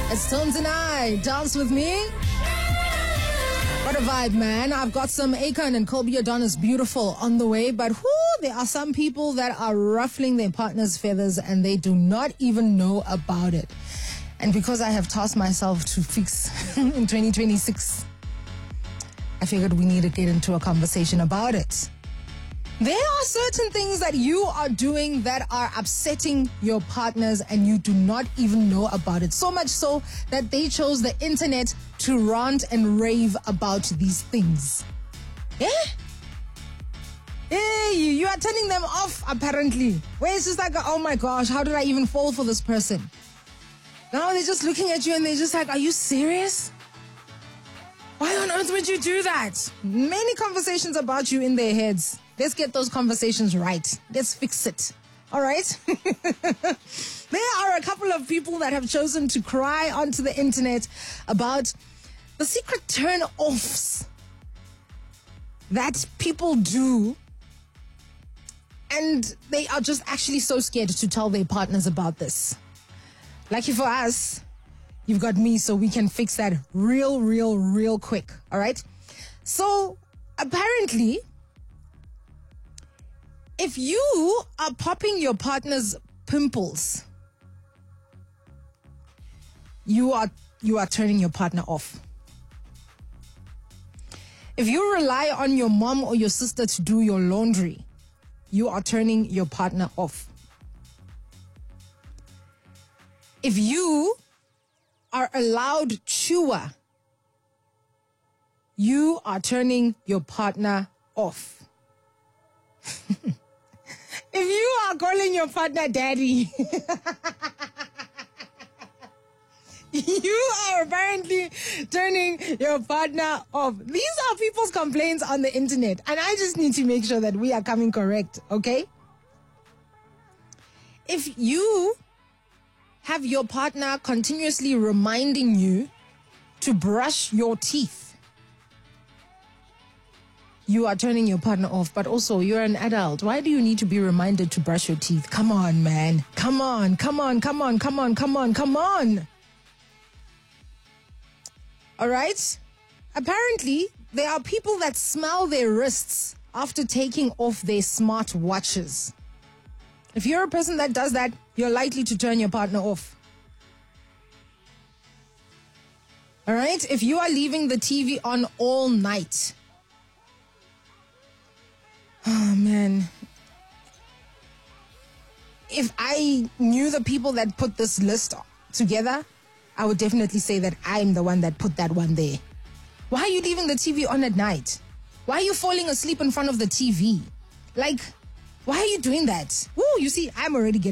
It's Tones and I. Dance with me. What a vibe, man. I've got some Akon and Colby Adonis Beautiful on the way, but there are some people that are ruffling their partner's feathers and they do not even know about it. And because I have tasked myself to fix in 2026, I figured we need to get into a conversation about it. There are certain things that you are doing that are upsetting your partners and you do not even know about it. So much so that they chose the internet to rant and rave about these things. You are turning them off, apparently. Where it's just like, oh my gosh, how did I even fall for this person? Now they're just looking at you and they're just like, are you serious? Why on earth would you do that? Many conversations about you in their heads. Let's get those conversations right. Let's fix it. All right? There are a couple of people that have chosen to cry onto the internet about the secret turn-offs that people do, and they are just actually so scared to tell their partners about this. Lucky for us, you've got me, so we can fix that real quick. All right? So, apparently, if you are popping your partner's pimples, you are turning your partner off. If you rely on your mom or your sister to do your laundry, you are turning your partner off. If you are a loud chewer, you are turning your partner off. If you are calling your partner daddy, you are apparently turning your partner off. These are people's complaints on the internet, and I just need to make sure that we are coming correct, okay? If you have your partner continuously reminding you to brush your teeth, you are turning your partner off. But also, you're an adult. Why do you need to be reminded to brush your teeth? Come on, man. Come on. All right? Apparently, there are people that smell their wrists after taking off their smart watches. If you're a person that does that, you're likely to turn your partner off. All right? If you are leaving the TV on all night, oh, man. If I knew the people that put this list together, I would definitely say that I'm the one that put that one there. Why are you leaving the TV on at night? Why are you falling asleep in front of the TV? Like, why are you doing that? Woo, you see, I'm already getting